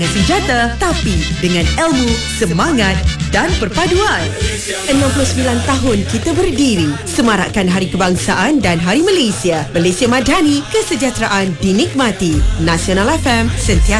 senjata tapi dengan ilmu, semangat dan perpaduan. 69 tahun kita berdiri, semarakkan Hari Kebangsaan dan Hari Malaysia. Malaysia Madani, kesejahteraan dinikmati. Nasional FM, sentiasa